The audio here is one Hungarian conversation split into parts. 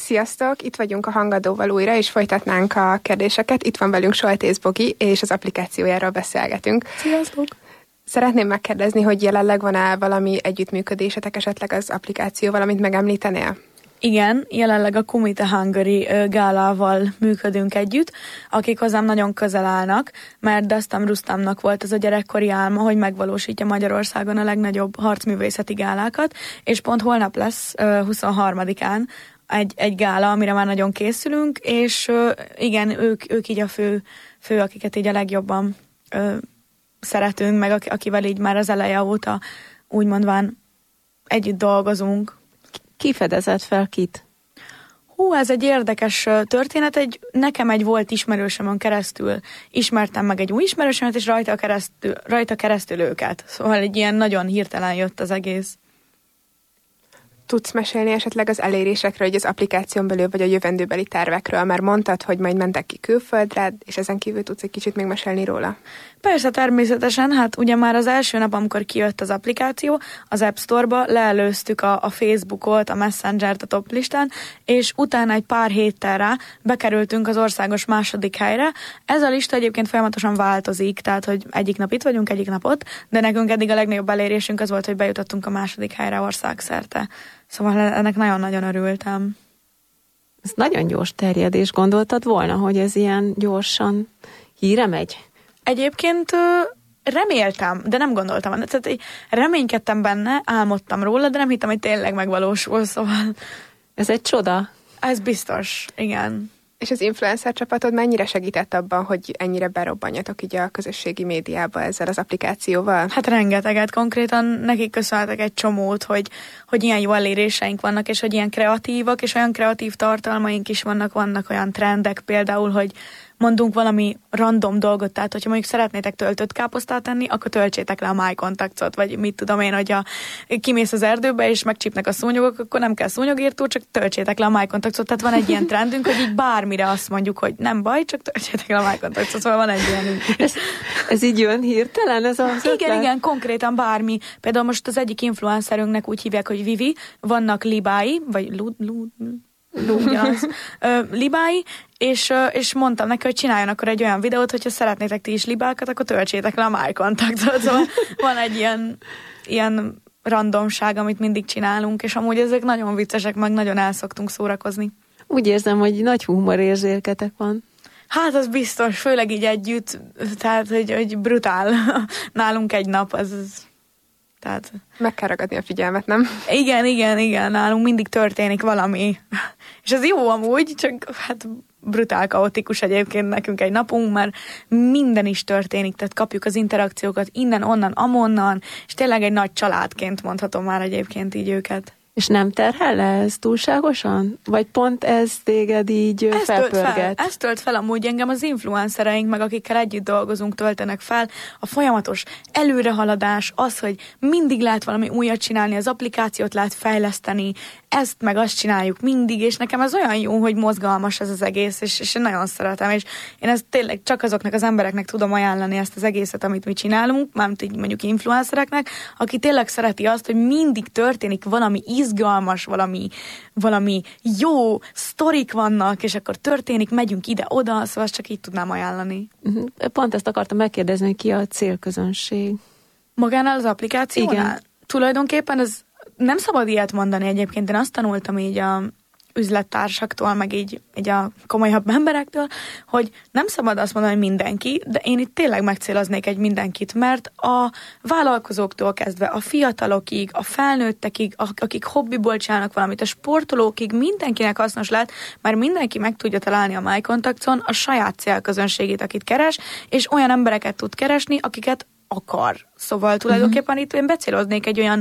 Sziasztok! Itt vagyunk a Hangadóval újra, és folytatnánk a kérdéseket. Itt van velünk Soltész Bogi, és az applikációjáról beszélgetünk. Sziasztok! Szeretném megkérdezni, hogy jelenleg van-e valami együttműködésetek esetleg az applikációval, amit megemlítenél? Igen, jelenleg a Kumite Hungary gálával működünk együtt, akik hozzám nagyon közel állnak, mert Dastam Rustamnak volt az a gyerekkori álma, hogy megvalósítja Magyarországon a legnagyobb harcművészeti gálákat, és pont holnap lesz 23-án egy gála, amire már nagyon készülünk, és igen, ők így a fő, akiket így a legjobban szeretünk, meg akivel így már az eleje óta úgymondván együtt dolgozunk. Ki fedezett fel kit? Ez egy érdekes történet. Nekem egy volt ismerősömön keresztül ismertem meg egy új ismerősömet, és rajta keresztül őket. Szóval egy ilyen nagyon hirtelen jött az egész. Tudsz mesélni esetleg az elérésekről, hogy az applikáción belül, vagy a jövendőbeli tervekről? Már mondtad, hogy majd mentek ki külföldre, és ezen kívül tudsz egy kicsit még mesélni róla? Persze, természetesen. Hát ugye már az első nap, amikor kijött az applikáció, az App Store-ba leelőztük a Facebookot, a Messengert a top listán, és utána egy pár héttel rá bekerültünk az országos második helyre. Ez a lista egyébként folyamatosan változik, tehát hogy egyik nap itt vagyunk, egyik nap ott, de nekünk eddig a legnagyobb elérésünk az volt, hogy bejutottunk a második helyre országszerte. Szóval ennek nagyon-nagyon örültem. Ez nagyon gyors terjedés. Gondoltad volna, hogy ez ilyen gyorsan híre megy? Egyébként reméltem, de nem gondoltam. Tehát reménykedtem benne, álmodtam róla, de nem hittem, hogy tényleg megvalósul, szóval... Ez egy csoda. Ez biztos, igen. És az influencer csapatod mennyire segített abban, hogy ennyire berobbanjatok így a közösségi médiába ezzel az applikációval? Hát rengeteget, konkrétan nekik köszönhetek egy csomót, hogy ilyen jó eléréseink vannak, és hogy ilyen kreatívak, és olyan kreatív tartalmaink is vannak olyan trendek például, hogy mondunk valami random dolgot, tehát hogyha mondjuk szeretnétek töltött káposztát tenni, akkor töltsétek le a My Contacts-ot, vagy mit tudom én, hogy kimész az erdőbe, és megcsípnek a szúnyogok, akkor nem kell szúnyogírtó, csak töltsétek le a My Contacts-ot. Tehát van egy ilyen trendünk, hogy így bármire azt mondjuk, hogy nem baj, csak töltsétek le a My Contacts-ot, szóval van egy ilyen... Ez így jön hirtelen? Ez az igen, konkrétan bármi. Például most az egyik influencerünknek úgy hívják, hogy Vivi, vannak libái, vagy libái, és mondtam neki, hogy csináljon akkor egy olyan videót, hogyha szeretnétek ti is libákat, akkor töltsétek le a My Contactot. Szóval van egy ilyen randomság, amit mindig csinálunk, és amúgy ezek nagyon viccesek, meg nagyon el szoktunk szórakozni. Úgy érzem, hogy nagy humorérzéketek van. Hát az biztos, főleg így együtt, tehát hogy brutál. Nálunk egy nap, az... Tehát... Meg kell ragadni a figyelmet, nem? Igen, nálunk mindig történik valami. És ez jó amúgy, csak hát brutál kaotikus egyébként nekünk egy napunk, mert minden is történik, tehát kapjuk az interakciókat innen, onnan, amonnan, és tényleg egy nagy családként mondhatom már egyébként így őket. És nem terhel le ez túlságosan? Vagy pont ez téged így felpörget? Ez tölt fel amúgy engem az influencereink, meg akikkel együtt dolgozunk, töltenek fel. A folyamatos előrehaladás, az, hogy mindig lehet valami újat csinálni, az applikációt lehet fejleszteni, ezt meg azt csináljuk mindig, és nekem ez olyan jó, hogy mozgalmas ez az egész, és én nagyon szeretem, és én ezt tényleg csak azoknak az embereknek tudom ajánlani ezt az egészet, amit mi csinálunk, mármint így mondjuk influencereknek, aki tényleg szereti azt, hogy mindig történik valami izgalmas, valami jó sztorik vannak, és akkor történik, megyünk ide-oda, szóval azt csak így tudnám ajánlani. Pont ezt akartam megkérdezni, hogy ki a célközönség. Magánál az applikációnál? Igen. Tulajdonképpen ez nem szabad ilyet mondani egyébként, én azt tanultam így a üzlettársaktól, meg így a komolyabb emberektől, hogy nem szabad azt mondani, hogy mindenki, de én itt tényleg megcéloznék egy mindenkit, mert a vállalkozóktól kezdve, a fiatalokig, a felnőttekig, akik hobbiból csinálnak valamit, a sportolókig, mindenkinek hasznos lehet, mert mindenki meg tudja találni a My Contacts-on a saját célközönségét, akit keres, és olyan embereket tud keresni, akiket akar. Szóval tulajdonképpen itt én becéloznék egy olyan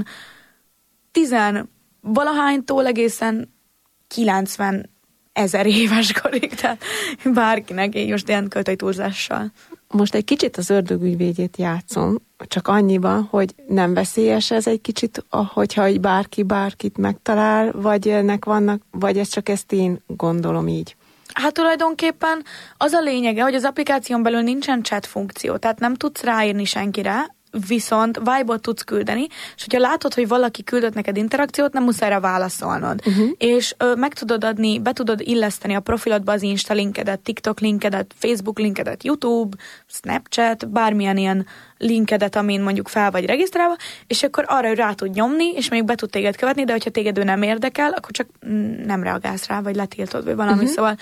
10-valahánytól egészen 90 000 éves korig, tehát bárkinek, én most ilyen költői túlzással. Most egy kicsit az ördögügyvédjét játszom, csak annyiban, hogy nem veszélyes ez egy kicsit, hogyha bárki bárkit megtalál, vagy ez csak ezt én gondolom így. Hát tulajdonképpen az a lényege, hogy az applikáción belül nincsen chat funkció, tehát nem tudsz ráírni senkire, viszont vibe-ot tudsz küldeni, és hogyha látod, hogy valaki küldött neked interakciót, nem muszáj rá válaszolnod. És meg tudod adni, be tudod illeszteni a profilodba az Insta linkedet, TikTok linkedet, Facebook linkedet, YouTube, Snapchat, bármilyen ilyen linkedet, amin mondjuk fel vagy regisztrálva, és akkor arra rá tud nyomni, és mondjuk be tud téged követni, de hogyha téged ő nem érdekel, akkor csak nem reagálsz rá, vagy letiltod, vagy valami, szóval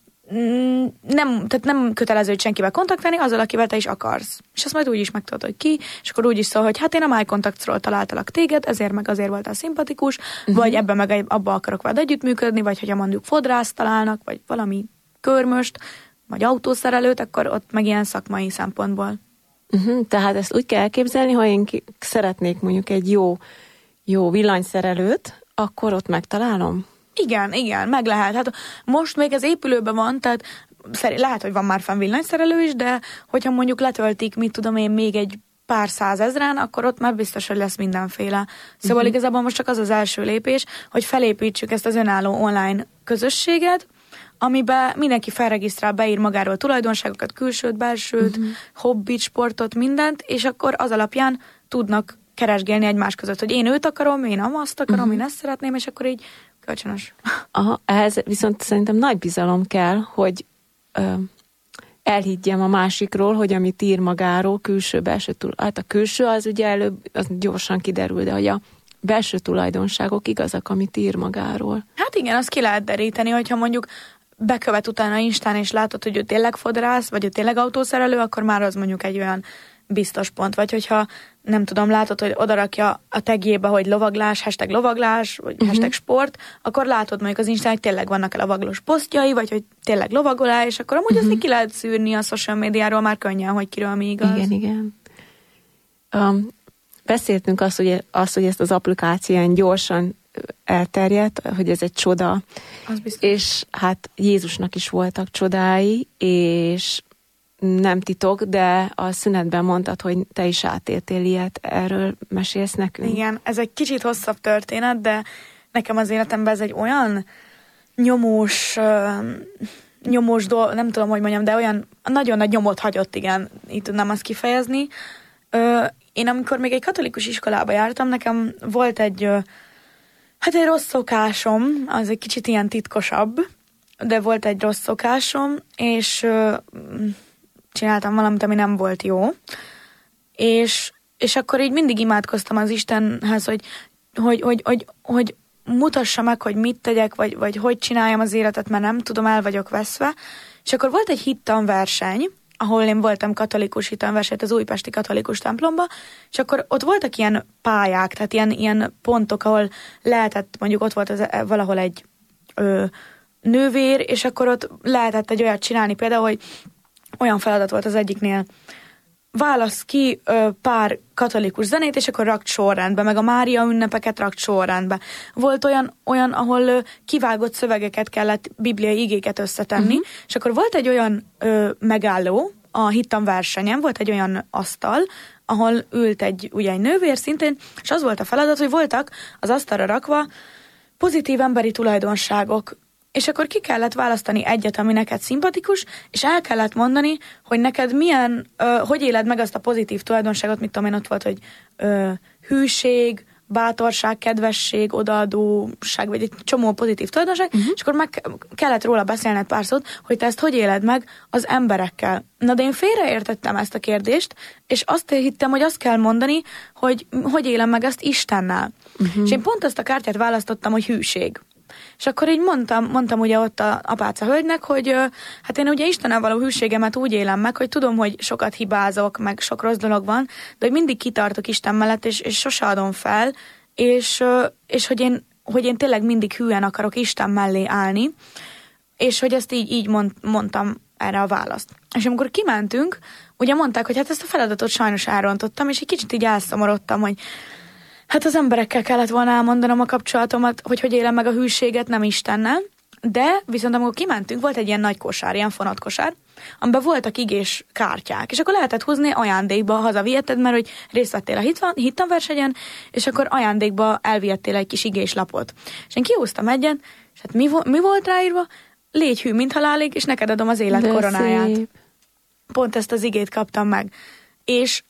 nem kötelező, hogy senkivel kontaktálni, azzal, akivel te is akarsz. És azt majd úgy is megtudod, hogy ki, és akkor úgy is szól, hogy hát én a MyContactsról találtalak téged, ezért meg azért voltál szimpatikus, vagy ebben meg abba akarok veled együttműködni, vagy hogyha mondjuk fodrászt találnak, vagy valami körmöst, vagy autószerelőt, akkor ott meg ilyen szakmai szempontból. Tehát ezt úgy kell elképzelni, ha én szeretnék mondjuk egy jó villanyszerelőt, akkor ott megtalálom? Igen, meg lehet. Hát most még ez épülőben van, tehát lehet, hogy van már fenn villanyszerelő is, de hogyha mondjuk letöltik, mit tudom én, még egy pár százezren, akkor ott már biztos, hogy lesz mindenféle. Szóval igazából most csak az az első lépés, hogy felépítsük ezt az önálló online közösséget, amiben mindenki felregisztrál, beír magáról tulajdonságokat, külsőt, belsőt, hobbit, sportot, mindent, és akkor az alapján tudnak keresgélni egymás között, hogy én őt akarom, én azt akarom, én ezt szeretném, és akkor így kölcsönös. Aha, ehhez viszont szerintem nagy bizalom kell, hogy elhiggyem a másikról, hogy amit ír magáról, külső, belső hát a külső az ugye előbb az gyorsan kiderül, de hogy a belső tulajdonságok igazak, amit ír magáról. Hát igen, azt ki lehet deríteni, hogyha mondjuk bekövet utána Instán, és látod, hogy ő tényleg fodrász, vagy ő tényleg autószerelő, akkor már az mondjuk egy olyan biztos pont. Vagy hogyha nem tudom, látod, hogy odarakja a tagjébe, hogy lovaglás, vagy #sport, akkor látod mondjuk az Instán, hogy tényleg vannak lovaglós posztjai, vagy hogy tényleg lovagolás, és akkor amúgy ezt ki lehet szűrni a social médiáról már könnyen, hogy kiről mi igaz. Igen. Beszéltünk hogy ezt az applikáción gyorsan elterjedt, hogy ez egy csoda. És hát Jézusnak is voltak csodái, és nem titok, de a szünetben mondtad, hogy te is átéltél ilyet. Erről mesélsz nekünk? Igen, ez egy kicsit hosszabb történet, de nekem az életemben ez egy olyan nyomós nem tudom, hogy mondjam, de olyan nagyon nagy nyomot hagyott, igen, így tudnám azt kifejezni. Én amikor még egy katolikus iskolába jártam, nekem volt egy rossz szokásom, az egy kicsit ilyen titkosabb, de volt egy rossz szokásom, és csináltam valamit, ami nem volt jó. És akkor így mindig imádkoztam az Istenhez, hogy mutassa meg, hogy mit tegyek, vagy hogy csináljam az életet, mert nem tudom, el vagyok veszve. És akkor volt egy hittanverseny, ahol én voltam katolikus hittanversenyt az újpesti katolikus templomba, és akkor ott voltak ilyen pályák, tehát ilyen pontok, ahol lehetett, mondjuk ott volt valahol egy nővér, és akkor ott lehetett egy olyat csinálni, például, hogy olyan feladat volt az egyiknél, válasz ki pár katolikus zenét, és akkor rakt sorrendbe, meg a Mária ünnepeket rakt sorrendbe. Volt olyan ahol kivágott szövegeket kellett, bibliai igéket összetenni, és akkor volt egy olyan megálló a hittanversenyen, volt egy olyan asztal, ahol ült egy nővér szintén, és az volt a feladat, hogy voltak az asztalra rakva pozitív emberi tulajdonságok. És akkor ki kellett választani egyet, ami neked szimpatikus, és el kellett mondani, hogy neked milyen, hogy éled meg azt a pozitív tulajdonságot, mit tudom én, ott volt, hogy hűség, bátorság, kedvesség, odaadóság, vagy egy csomó pozitív tulajdonság, és akkor meg kellett róla beszélned pár szót, hogy te ezt hogy éled meg az emberekkel. Na de én félreértettem ezt a kérdést, és azt hittem, hogy azt kell mondani, hogy élem meg ezt Istennel. És én pont azt a kártyát választottam, hogy hűség. És akkor így mondtam ugye ott a apáca hölgynek, hogy hát én ugye Istennel való hűségemet úgy élem meg, hogy tudom, hogy sokat hibázok, meg sok rossz dolog van, de hogy mindig kitartok Isten mellett, és sose adom fel, és hogy én tényleg mindig hűen akarok Isten mellé állni, és hogy ezt így mondtam erre a választ. És amikor kimentünk, ugye mondták, hogy hát ezt a feladatot sajnos elrontottam, és egy kicsit így elszomorodtam, hogy hát az emberekkel kellett volna elmondanom a kapcsolatomat, hogy élem meg a hűséget, nem Istennel, de viszont amikor kimentünk, volt egy ilyen nagy kosár, ilyen fonatkosár, amiben voltak igés kártyák, és akkor lehetett húzni ajándékba, hazavihetted, mert hogy részt vettél a hittanversenyen, és akkor ajándékba elvihettél egy kis igés lapot. És én kihúztam egyet, és hát mi volt ráírva? Légy hű, mint halálig, és neked adom az élet koronáját. Pont ezt az igét kaptam meg. És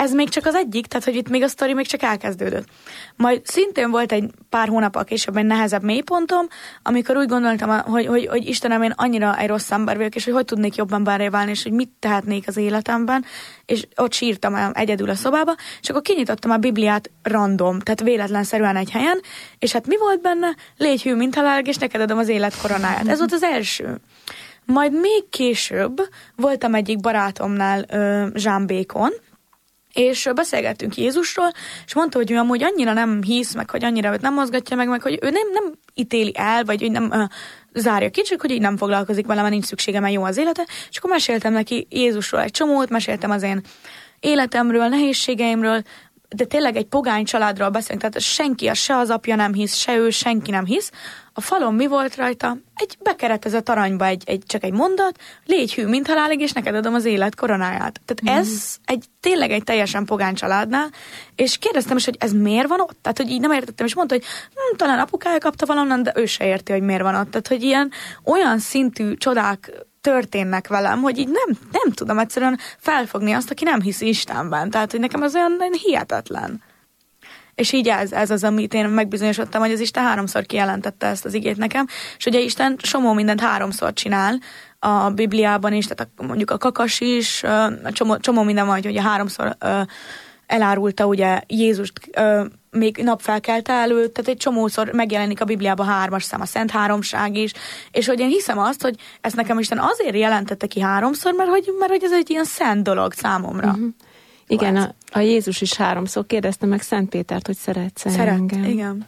ez még csak az egyik, tehát hogy itt még a sztori még csak elkezdődött. Majd szintén volt egy pár hónappal később egy nehezebb mélypontom, amikor úgy gondoltam, hogy Istenem, én annyira egy rossz ember vagyok, és hogy tudnék jobb emberré válni, és hogy mit tehetnék az életemben, és ott sírtam egyedül a szobába, és akkor kinyitottam a Bibliát random, tehát véletlenszerűen egy helyen, és hát mi volt benne? Légy hű, mint halál, és neked adom az élet koronáját. Ez volt az első. Majd még később voltam egyik barátomnál, Zsámbékon, és beszélgettünk Jézusról, és mondta, hogy ő amúgy annyira nem hisz, meg hogy annyira őt nem mozgatja meg hogy ő nem ítéli el, vagy hogy nem zárja ki, csak hogy így nem foglalkozik vele, mert nincs szüksége, mert jó az élete, és akkor meséltem neki Jézusról egy csomót, meséltem az én életemről, nehézségeimről, de tényleg egy pogány családról beszélünk, tehát senki, se az apja nem hisz, se ő, senki nem hisz. A falon mi volt rajta? Egy bekeretezett aranyba csak egy mondat, légy hű, mint halálig, és neked adom az élet koronáját. Tehát ez tényleg egy teljesen pogány családnál, és kérdeztem is, hogy ez miért van ott? Tehát, hogy így nem értettem, és mondta, hogy talán apukája kapta valonnan, de ő se érti, hogy miért van ott. Tehát, hogy olyan szintű csodák történnek velem, hogy így nem tudom egyszerűen felfogni azt, aki nem hisz Istenben. Tehát, hogy nekem az olyan hihetetlen. És így ez az, amit én megbizonyosodtam, hogy az Isten 3-szor kijelentette ezt az igét nekem, és ugye Isten somó mindent 3-szor csinál a Bibliában is, tehát mondjuk a kakas is, csomó minden van, hogy 3-szor elárulta ugye Jézust még napfelkelte előtt, tehát egy csomószor megjelenik a Bibliában 3-as szám, a Szent Háromság is, és hogy én hiszem azt, hogy ezt nekem Isten azért jelentette ki 3-szor, mert hogy ez egy ilyen szent dolog számomra. Uh-huh. Igen, a Jézus is 3-szor kérdezte meg Szent Pétert, hogy szeretsz engem.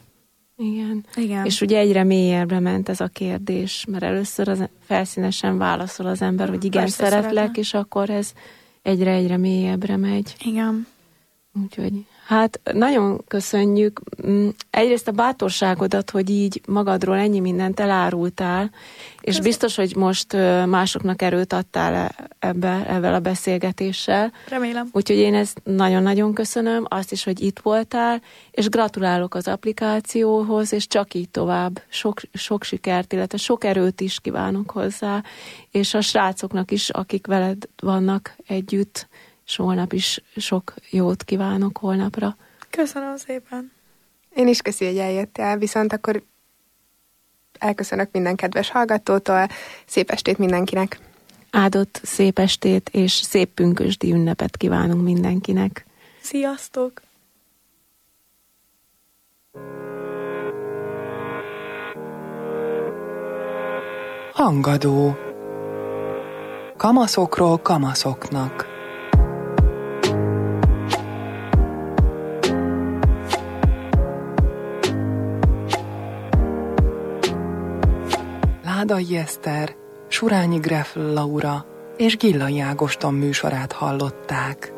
Igen. És ugye egyre mélyebbre ment ez a kérdés, mert először felszínesen válaszol az ember, hogy igen, szeretlek, és akkor ez egyre mélyebbre megy. Igen. Úgyhogy, hát nagyon köszönjük egyrészt a bátorságodat, hogy így magadról ennyi mindent elárultál, és biztos, hogy most másoknak erőt adtál ebben a beszélgetéssel. Remélem. Úgyhogy én ezt nagyon-nagyon köszönöm, azt is, hogy itt voltál, és gratulálok az applikációhoz, és csak így tovább. Sok sikert, illetve sok erőt is kívánok hozzá, és a srácoknak is, akik veled vannak együtt, és holnap is sok jót kívánok holnapra. Köszönöm szépen. Én is köszi, hogy eljöttél, viszont akkor elköszönök minden kedves hallgatótól. Szép estét mindenkinek. Áldott szép estét, és szép pünkösdi ünnepet kívánunk mindenkinek. Sziasztok! Hangadó. Kamaszokról kamaszoknak. Ládai Eszter, Surányi Gref Laura és Gillai Ágoston műsorát hallották.